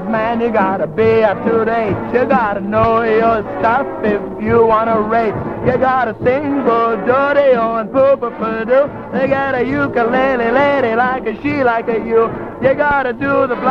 man, you gotta be up to date. You gotta know your stuff if you wanna rate. You gotta sing good dirty on poo-poo-poo-doo. They got a ukulele lady like a she like a you. You gotta do the